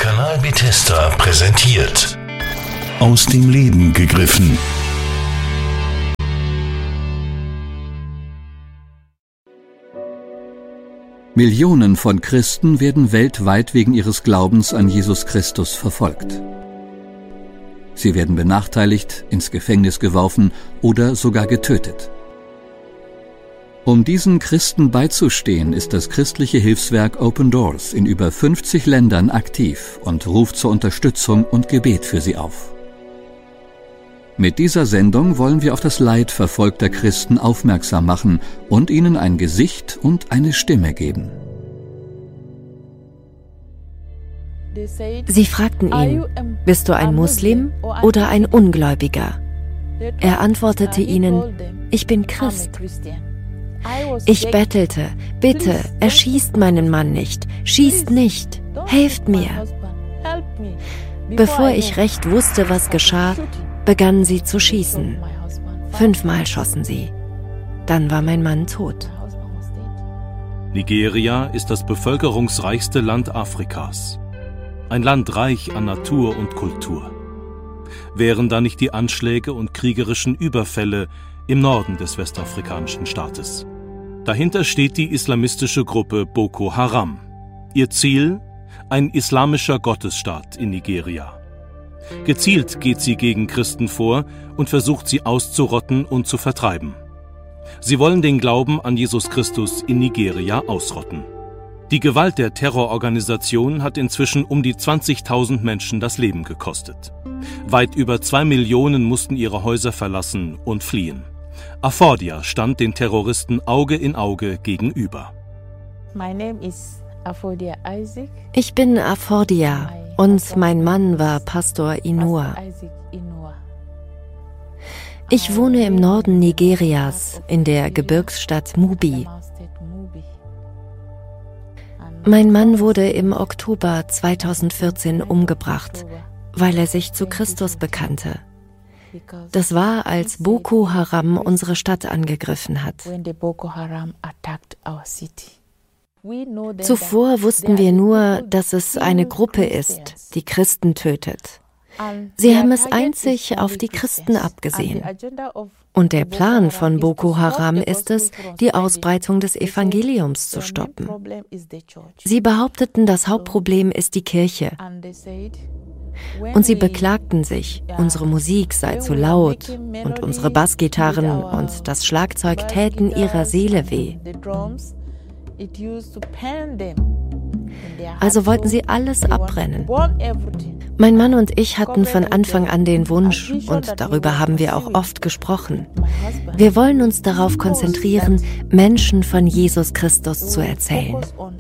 Kanal Bethesda präsentiert. Aus dem Leben gegriffen. Millionen von Christen werden weltweit wegen ihres Glaubens an Jesus Christus verfolgt. Sie werden benachteiligt, ins Gefängnis geworfen oder sogar getötet. Um diesen Christen beizustehen, ist das christliche Hilfswerk Open Doors in über 50 Ländern aktiv und ruft zur Unterstützung und Gebet für sie auf. Mit dieser Sendung wollen wir auf das Leid verfolgter Christen aufmerksam machen und ihnen ein Gesicht und eine Stimme geben. Sie fragten ihn, bist du ein Muslim oder ein Ungläubiger? Er antwortete ihnen, ich bin Christ. Ich bettelte, bitte, erschießt meinen Mann nicht, schießt nicht, helft mir. Bevor ich recht wusste, was geschah, begannen sie zu schießen. 5-mal schossen sie. Dann war mein Mann tot. Nigeria ist das bevölkerungsreichste Land Afrikas. Ein Land reich an Natur und Kultur. Wären da nicht die Anschläge und kriegerischen Überfälle im Norden des westafrikanischen Staates? Dahinter steht die islamistische Gruppe Boko Haram. Ihr Ziel? Ein islamischer Gottesstaat in Nigeria. Gezielt geht sie gegen Christen vor und versucht sie auszurotten und zu vertreiben. Sie wollen den Glauben an Jesus Christus in Nigeria ausrotten. Die Gewalt der Terrororganisation hat inzwischen um die 20.000 Menschen das Leben gekostet. Weit über 2 Millionen mussten ihre Häuser verlassen und fliehen. Affordia stand den Terroristen Auge in Auge gegenüber. Ich bin Affordia und mein Mann war Pastor Inua. Ich wohne im Norden Nigerias, in der Gebirgsstadt Mubi. Mein Mann wurde im Oktober 2014 umgebracht, weil er sich zu Christus bekannte. Das war, als Boko Haram unsere Stadt angegriffen hat. Zuvor wussten wir nur, dass es eine Gruppe ist, die Christen tötet. Sie haben es einzig auf die Christen abgesehen. Und der Plan von Boko Haram ist es, die Ausbreitung des Evangeliums zu stoppen. Sie behaupteten, das Hauptproblem ist die Kirche. Und sie beklagten sich, unsere Musik sei zu laut und unsere Bassgitarren und das Schlagzeug täten ihrer Seele weh. Also wollten sie alles abbrennen. Mein Mann und ich hatten von Anfang an den Wunsch, und darüber haben wir auch oft gesprochen, wir wollen uns darauf konzentrieren, Menschen von Jesus Christus zu erzählen.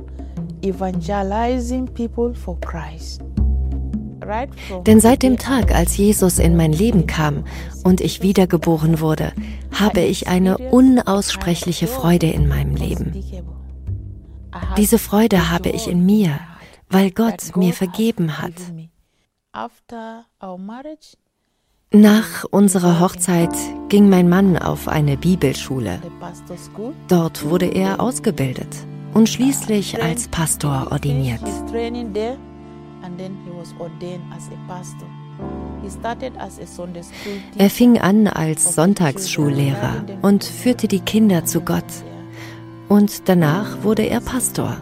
Denn seit dem Tag, als Jesus in mein Leben kam und ich wiedergeboren wurde, habe ich eine unaussprechliche Freude in meinem Leben. Diese Freude habe ich in mir, weil Gott mir vergeben hat. Nach unserer Hochzeit ging mein Mann auf eine Bibelschule. Dort wurde er ausgebildet und schließlich als Pastor ordiniert. Er fing an als Sonntagsschullehrer und führte die Kinder zu Gott. Und danach wurde er Pastor.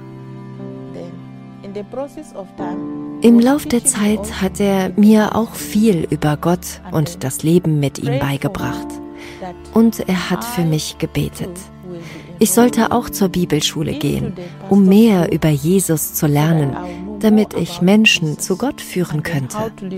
Im Lauf der Zeit hat er mir auch viel über Gott und das Leben mit ihm beigebracht. Und er hat für mich gebetet. Ich sollte auch zur Bibelschule gehen, um mehr über Jesus zu lernen, damit ich Menschen zu Gott führen könnte.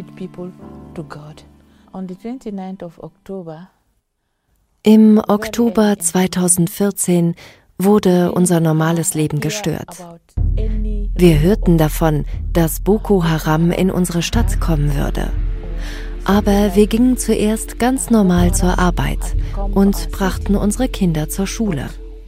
Im Oktober 2014 wurde unser normales Leben gestört. Wir hörten davon, dass Boko Haram in unsere Stadt kommen würde. Aber wir gingen zuerst ganz normal zur Arbeit und brachten unsere Kinder zur Schule.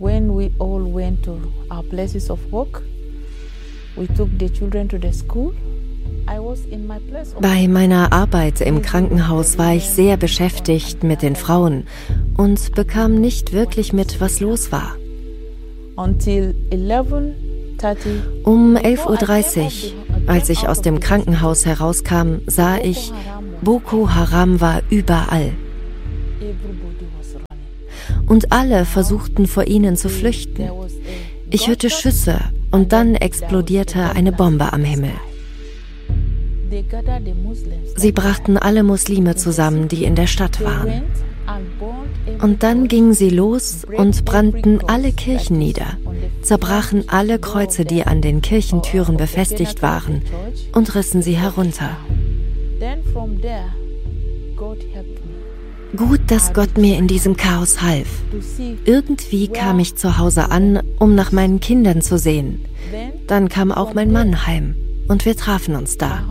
Bei meiner Arbeit im Krankenhaus war ich sehr beschäftigt mit den Frauen und bekam nicht wirklich mit, was los war. Um 11:30 Uhr Als ich aus dem Krankenhaus herauskam, sah ich, Boko Haram war überall. Und alle versuchten vor ihnen zu flüchten. Ich hörte Schüsse und dann explodierte eine Bombe am Himmel. Sie brachten alle Muslime zusammen, die in der Stadt waren. Und dann gingen sie los und brannten alle Kirchen nieder, zerbrachen alle Kreuze, die an den Kirchentüren befestigt waren, und rissen sie herunter. Gut, dass Gott mir in diesem Chaos half. Irgendwie kam ich zu Hause an, um nach meinen Kindern zu sehen. Dann kam auch mein Mann heim und wir trafen uns da.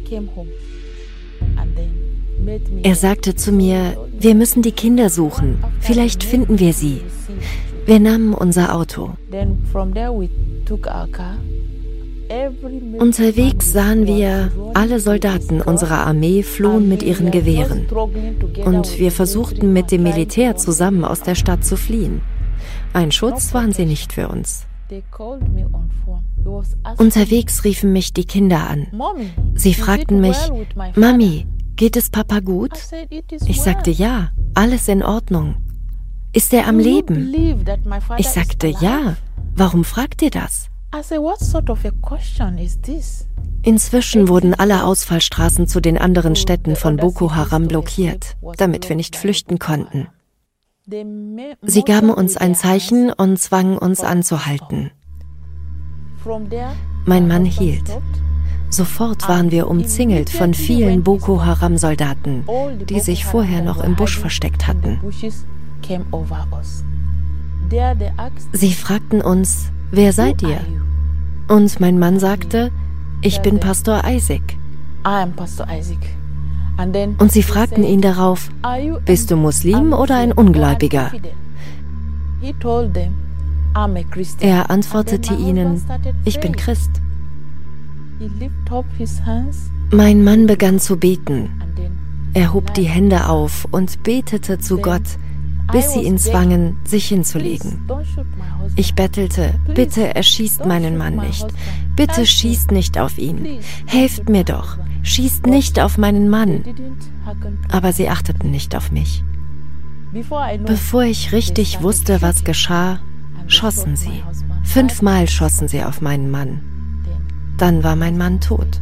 Er sagte zu mir, wir müssen die Kinder suchen, vielleicht finden wir sie. Wir nahmen unser Auto. Unterwegs sahen wir, alle Soldaten unserer Armee flohen mit ihren Gewehren. Und wir versuchten mit dem Militär zusammen aus der Stadt zu fliehen. Ein Schutz waren sie nicht für uns. Unterwegs riefen mich die Kinder an. Sie fragten mich, Mami, geht es Papa gut? Ich sagte ja, alles in Ordnung. Ist er am Leben? Ich sagte ja. Warum fragt ihr das? Inzwischen wurden alle Ausfallstraßen zu den anderen Städten von Boko Haram blockiert, damit wir nicht flüchten konnten. Sie gaben uns ein Zeichen und zwangen uns anzuhalten. Mein Mann hielt. Sofort waren wir umzingelt von vielen Boko Haram-Soldaten, die sich vorher noch im Busch versteckt hatten. Sie fragten uns, wer seid ihr? Und mein Mann sagte, ich bin Pastor Isaac. Und sie fragten ihn darauf, bist du Muslim oder ein Ungläubiger? Er antwortete ihnen, ich bin Christ. Mein Mann begann zu beten. Er hob die Hände auf und betete zu Gott, bis sie ihn zwangen, sich hinzulegen. Ich bettelte, bitte erschießt meinen Mann nicht. Bitte schießt nicht auf ihn. Helft mir doch. Schießt nicht auf meinen Mann. Aber sie achteten nicht auf mich. Bevor ich richtig wusste, was geschah, schossen sie. 5-mal schossen sie auf meinen Mann. Dann war mein Mann tot.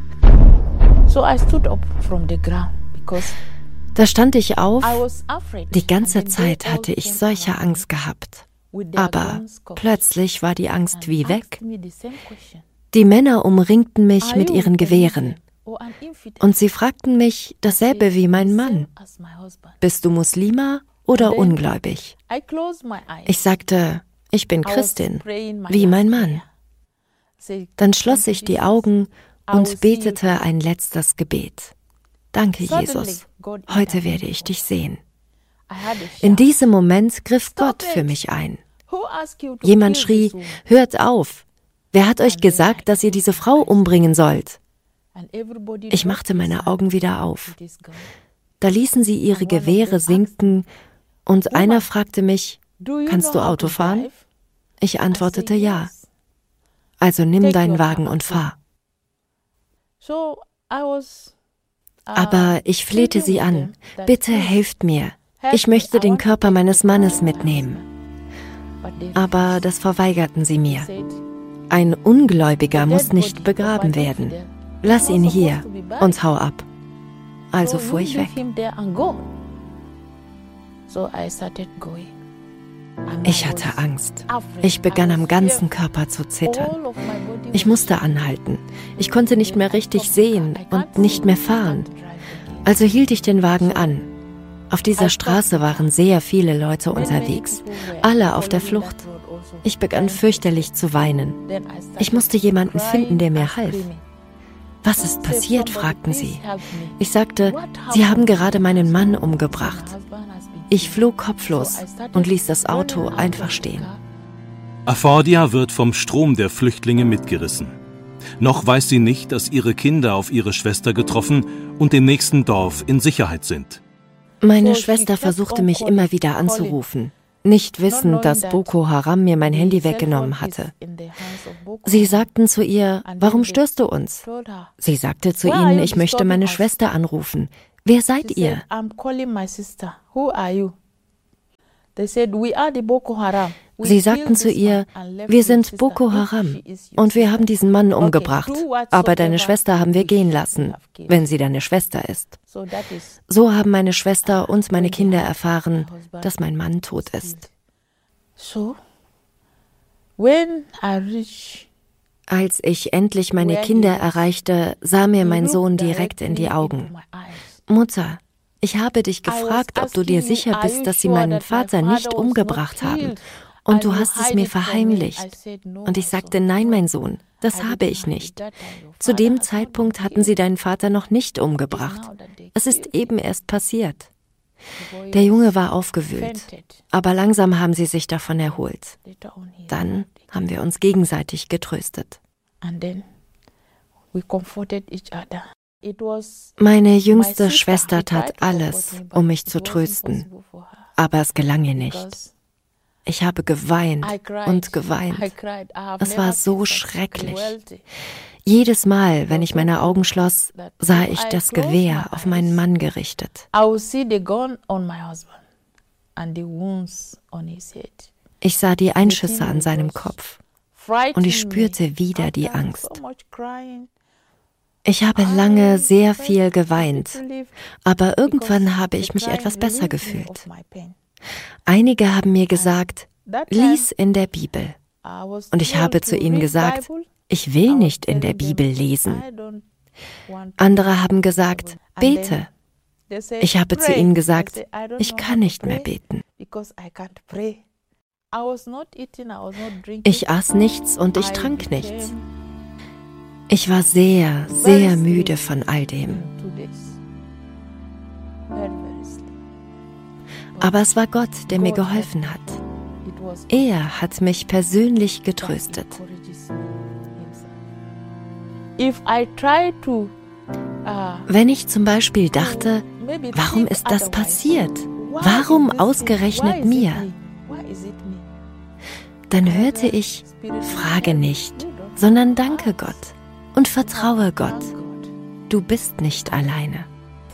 Da stand ich auf. Die ganze Zeit hatte ich solche Angst gehabt. Aber plötzlich war die Angst wie weg. Die Männer umringten mich mit ihren Gewehren. Und sie fragten mich dasselbe wie mein Mann. Bist du Muslima oder ungläubig? Ich sagte, ich bin Christin, wie mein Mann. Dann schloss ich die Augen und betete ein letztes Gebet. Danke, Jesus. Heute werde ich dich sehen. In diesem Moment griff Gott für mich ein. Jemand schrie, hört auf. Wer hat euch gesagt, dass ihr diese Frau umbringen sollt? Ich machte meine Augen wieder auf. Da ließen sie ihre Gewehre sinken und einer fragte mich, kannst du Auto fahren? Ich antwortete ja. Also nimm deinen Wagen und fahr. Aber ich flehte sie an, bitte helft mir. Ich möchte den Körper meines Mannes mitnehmen. Aber das verweigerten sie mir. Ein Ungläubiger muss nicht begraben werden. Lass ihn hier und hau ab. Also fuhr ich weg. Ich hatte Angst. Ich begann am ganzen Körper zu zittern. Ich musste anhalten. Ich konnte nicht mehr richtig sehen und nicht mehr fahren. Also hielt ich den Wagen an. Auf dieser Straße waren sehr viele Leute unterwegs, alle auf der Flucht. Ich begann fürchterlich zu weinen. Ich musste jemanden finden, der mir half. Was ist passiert? Fragten sie. Ich sagte, sie haben gerade meinen Mann umgebracht. Ich flog kopflos und ließ das Auto einfach stehen. Afordia wird vom Strom der Flüchtlinge mitgerissen. Noch weiß sie nicht, dass ihre Kinder auf ihre Schwester getroffen und im nächsten Dorf in Sicherheit sind. Meine Schwester versuchte mich immer wieder anzurufen. nicht wissend, dass Boko Haram mir mein Handy weggenommen hatte. Sie sagten zu ihr, warum störst du uns? Sie sagte zu ihnen, ich möchte meine Schwester anrufen. Wer seid ihr? Sie sagten zu ihr, wir sind Boko Haram und wir haben diesen Mann umgebracht, aber deine Schwester haben wir gehen lassen, wenn sie deine Schwester ist. So haben meine Schwester und meine Kinder erfahren, dass mein Mann tot ist. Als ich endlich meine Kinder erreichte, sah mir mein Sohn direkt in die Augen. Mutter, ich habe dich gefragt, ob du dir sicher bist, dass sie meinen Vater nicht umgebracht haben. Und du hast es mir verheimlicht. Und ich sagte, nein, mein Sohn, das habe ich nicht. Zu dem Zeitpunkt hatten sie deinen Vater noch nicht umgebracht. Es ist eben erst passiert. Der Junge war aufgewühlt, aber langsam haben sie sich davon erholt. Dann haben wir uns gegenseitig getröstet. Meine jüngste Schwester tat alles, um mich zu trösten, aber es gelang ihr nicht. Ich habe geweint und geweint. Es war so schrecklich. Jedes Mal, wenn ich meine Augen schloss, sah ich das Gewehr auf meinen Mann gerichtet. Ich sah die Einschüsse an seinem Kopf und ich spürte wieder die Angst. Ich habe lange sehr viel geweint, aber irgendwann habe ich mich etwas besser gefühlt. Einige haben mir gesagt, lies in der Bibel. Und ich habe zu ihnen gesagt, ich will nicht in der Bibel lesen. Andere haben gesagt, bete. Ich habe zu ihnen gesagt, ich kann nicht mehr beten. Ich aß nichts und ich trank nichts. Ich war sehr, sehr müde von all dem. Aber es war Gott, der mir geholfen hat. Er hat mich persönlich getröstet. Wenn ich zum Beispiel dachte, warum ist das passiert? Warum ausgerechnet mir? Dann hörte ich, frage nicht, sondern danke Gott und vertraue Gott. Du bist nicht alleine.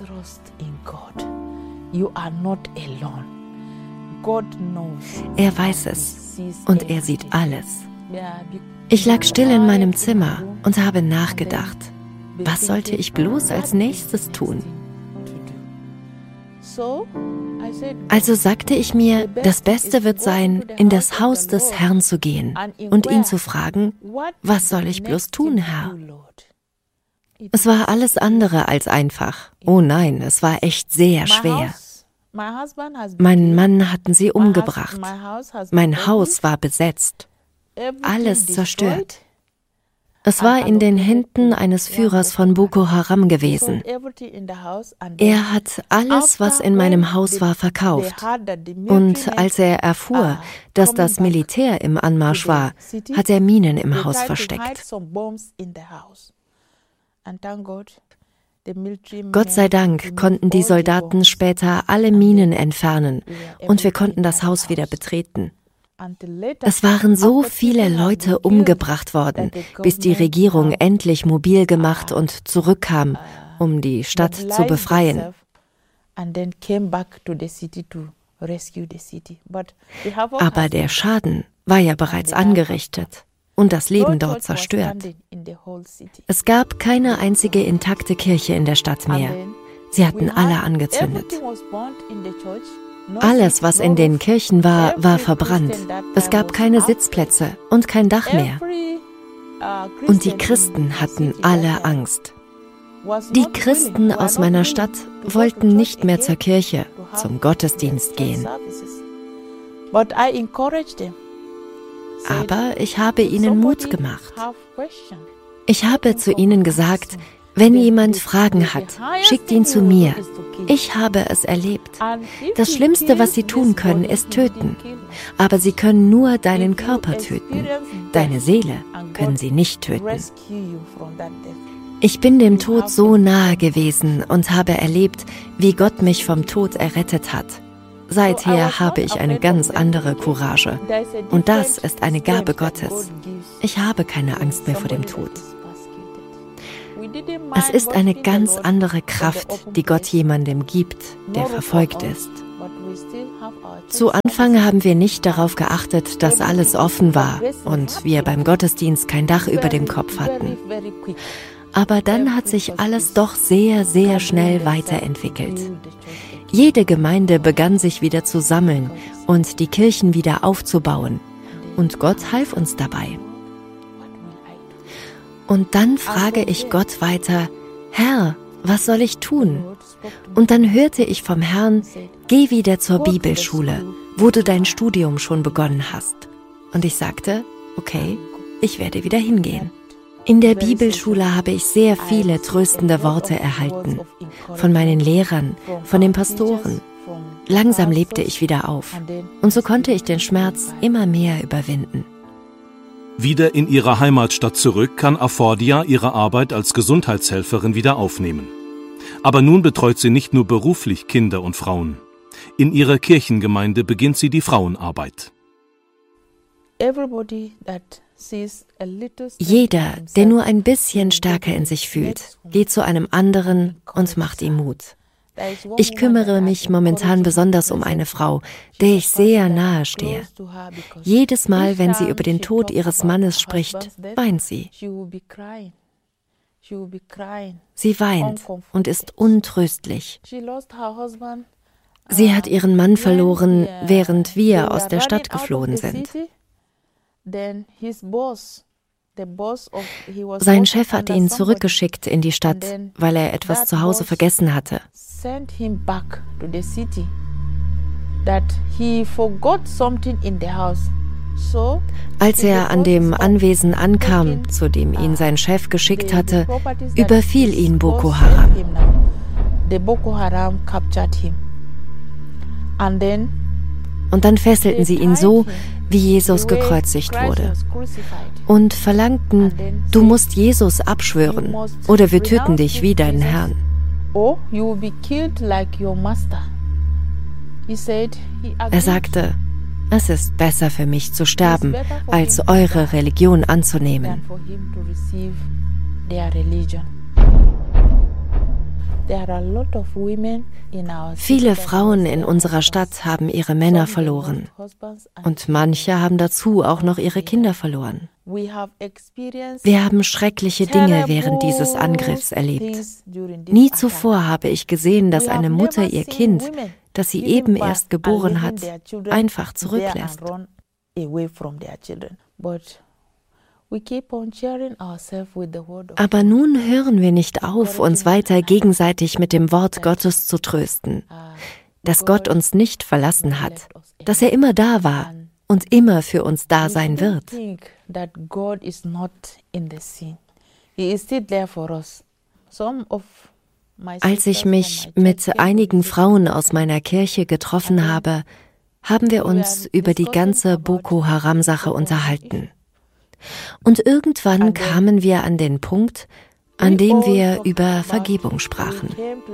Er weiß es und er sieht alles. Ich lag still in meinem Zimmer und habe nachgedacht, was sollte ich bloß als nächstes tun? Also sagte ich mir, das Beste wird sein, in das Haus des Herrn zu gehen und ihn zu fragen, was soll ich bloß tun, Herr? Es war alles andere als einfach. Oh nein, es war echt sehr schwer. Meinen Mann hatten sie umgebracht. Mein Haus war besetzt. Alles zerstört. Es war in den Händen eines Führers von Boko Haram gewesen. Er hat alles, was in meinem Haus war, verkauft. Und als er erfuhr, dass das Militär im Anmarsch war, hat er Minen im Haus versteckt. Gott sei Dank konnten die Soldaten später alle Minen entfernen und wir konnten das Haus wieder betreten. Es waren so viele Leute umgebracht worden, bis die Regierung endlich mobil gemacht und zurückkam, um die Stadt zu befreien. Aber der Schaden war ja bereits angerichtet und das Leben dort zerstört. Es gab keine einzige intakte Kirche in der Stadt mehr. Sie hatten alle angezündet. Alles, was in den Kirchen war, war verbrannt. Es gab keine Sitzplätze und kein Dach mehr. Und die Christen hatten alle Angst. Die Christen aus meiner Stadt wollten nicht mehr zur Kirche, zum Gottesdienst gehen. Aber ich habe ihnen Mut gemacht. Ich habe zu ihnen gesagt, wenn jemand Fragen hat, schickt ihn zu mir. Ich habe es erlebt. Das Schlimmste, was sie tun können, ist töten. Aber sie können nur deinen Körper töten. Deine Seele können sie nicht töten. Ich bin dem Tod so nahe gewesen und habe erlebt, wie Gott mich vom Tod errettet hat. Seither habe ich eine ganz andere Courage. Und das ist eine Gabe Gottes. Ich habe keine Angst mehr vor dem Tod. Es ist eine ganz andere Kraft, die Gott jemandem gibt, der verfolgt ist. Zu Anfang haben wir nicht darauf geachtet, dass alles offen war und wir beim Gottesdienst kein Dach über dem Kopf hatten. Aber dann hat sich alles doch sehr, sehr schnell weiterentwickelt. Jede Gemeinde begann sich wieder zu sammeln und die Kirchen wieder aufzubauen. Und Gott half uns dabei. Und dann frage ich Gott weiter, Herr, was soll ich tun? Und dann hörte ich vom Herrn, geh wieder zur Bibelschule, wo du dein Studium schon begonnen hast. Und ich sagte, okay, ich werde wieder hingehen. In der Bibelschule habe ich sehr viele tröstende Worte erhalten. Von meinen Lehrern, von den Pastoren. Langsam lebte ich wieder auf. Und so konnte ich den Schmerz immer mehr überwinden. Wieder in ihrer Heimatstadt zurück kann Afordia ihre Arbeit als Gesundheitshelferin wieder aufnehmen. Aber nun betreut sie nicht nur beruflich Kinder und Frauen. In ihrer Kirchengemeinde beginnt sie die Frauenarbeit. Jeder, der nur ein bisschen stärker in sich fühlt, geht zu einem anderen und macht ihm Mut. Ich kümmere mich momentan besonders um eine Frau, der ich sehr nahe stehe. Jedes Mal, wenn sie über den Tod ihres Mannes spricht, weint sie. Sie weint und ist untröstlich. Sie hat ihren Mann verloren, während wir aus der Stadt geflohen sind. Sein Chef hat ihn zurückgeschickt in die Stadt, weil er etwas zu Hause vergessen hatte. Als er an dem Anwesen ankam, zu dem ihn sein Chef geschickt hatte, überfiel ihn Boko Haram. Und dann fesselten sie ihn so, wie Jesus gekreuzigt wurde, und verlangten, du musst Jesus abschwören, oder wir töten dich wie deinen Herrn. Er sagte, es ist besser für mich zu sterben, als eure Religion anzunehmen. Viele Frauen in unserer Stadt haben ihre Männer verloren und manche haben dazu auch noch ihre Kinder verloren. Wir haben schreckliche Dinge während dieses Angriffs erlebt. Nie zuvor habe ich gesehen, dass eine Mutter ihr Kind, das sie eben erst geboren hat, einfach zurücklässt. Aber nun hören wir nicht auf, uns weiter gegenseitig mit dem Wort Gottes zu trösten, dass Gott uns nicht verlassen hat, dass er immer da war und immer für uns da sein wird. Als ich mich mit einigen Frauen aus meiner Kirche getroffen habe, haben wir uns über die ganze Boko Haram-Sache unterhalten. Und irgendwann kamen wir an den Punkt, an dem wir über Vergebung sprachen.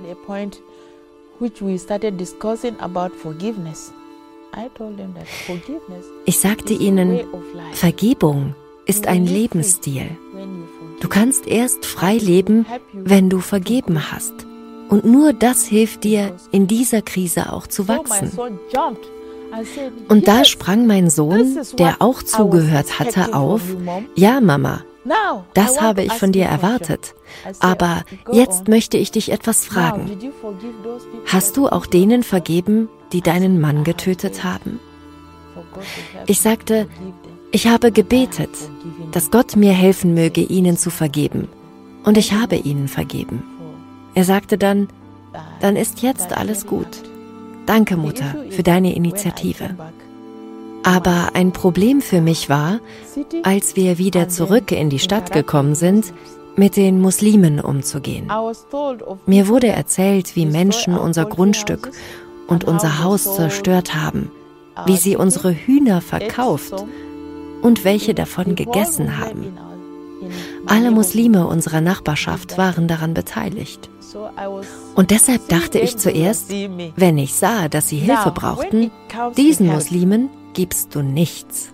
Ich sagte ihnen, Vergebung ist ein Lebensstil. Du kannst erst frei leben, wenn du vergeben hast. Und nur das hilft dir, in dieser Krise auch zu wachsen. Und da sprang mein Sohn, der auch zugehört hatte, auf, ja Mama, das habe ich von dir erwartet, aber jetzt möchte ich dich etwas fragen. Hast du auch denen vergeben, die deinen Mann getötet haben? Ich sagte, ich habe gebetet, dass Gott mir helfen möge, ihnen zu vergeben, und ich habe ihnen vergeben. Er sagte dann ist jetzt alles gut. Danke, Mutter, für deine Initiative. Aber ein Problem für mich war, als wir wieder zurück in die Stadt gekommen sind, mit den Muslimen umzugehen. Mir wurde erzählt, wie Menschen unser Grundstück und unser Haus zerstört haben, wie sie unsere Hühner verkauft und welche davon gegessen haben. Alle Muslime unserer Nachbarschaft waren daran beteiligt. Und deshalb dachte ich zuerst, wenn ich sah, dass sie Hilfe brauchten, diesen Muslimen gibst du nichts.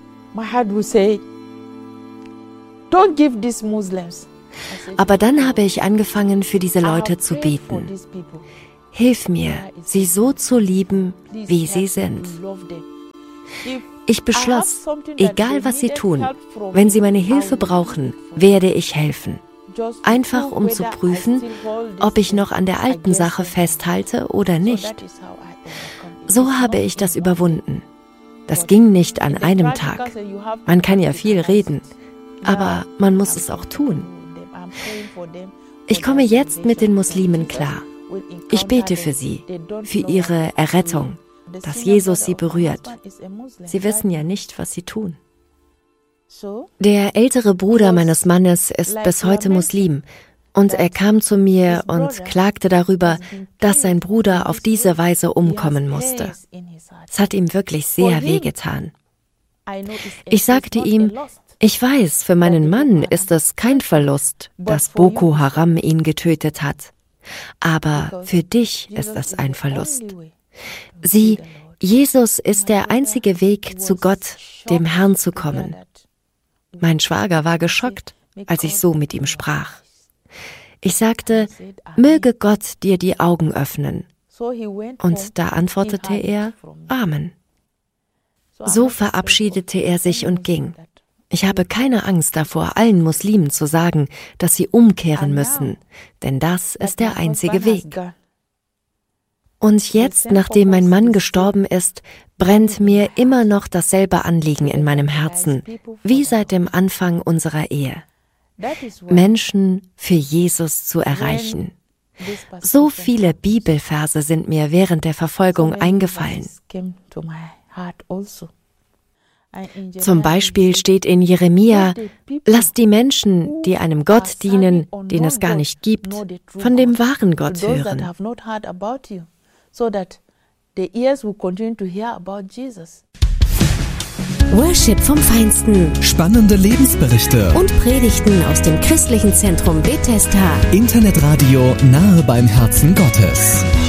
Aber dann habe ich angefangen, für diese Leute zu beten. Hilf mir, sie so zu lieben, wie sie sind. Ich beschloss, egal was sie tun, wenn sie meine Hilfe brauchen, werde ich helfen. Einfach um zu prüfen, ob ich noch an der alten Sache festhalte oder nicht. So habe ich das überwunden. Das ging nicht an einem Tag. Man kann ja viel reden, aber man muss es auch tun. Ich komme jetzt mit den Muslimen klar. Ich bete für sie, für ihre Errettung, dass Jesus sie berührt. Sie wissen ja nicht, was sie tun. Der ältere Bruder meines Mannes ist bis heute Muslim und er kam zu mir und klagte darüber, dass sein Bruder auf diese Weise umkommen musste. Es hat ihm wirklich sehr wehgetan. Ich sagte ihm, ich weiß, für meinen Mann ist es kein Verlust, dass Boko Haram ihn getötet hat. Aber für dich ist es ein Verlust. Sieh, Jesus ist der einzige Weg, zu Gott, dem Herrn, zu kommen. Mein Schwager war geschockt, als ich so mit ihm sprach. Ich sagte, möge Gott dir die Augen öffnen. Und da antwortete er, Amen. So verabschiedete er sich und ging. Ich habe keine Angst davor, allen Muslimen zu sagen, dass sie umkehren müssen, denn das ist der einzige Weg. Und jetzt, nachdem mein Mann gestorben ist, brennt mir immer noch dasselbe Anliegen in meinem Herzen, wie seit dem Anfang unserer Ehe. Menschen für Jesus zu erreichen. So viele Bibelverse sind mir während der Verfolgung eingefallen. Zum Beispiel steht in Jeremia, lasst die Menschen, die einem Gott dienen, den es gar nicht gibt, von dem wahren Gott hören. Worship vom Feinsten. Spannende Lebensberichte und Predigten aus dem christlichen Zentrum Bethesda. Internetradio nahe beim Herzen Gottes.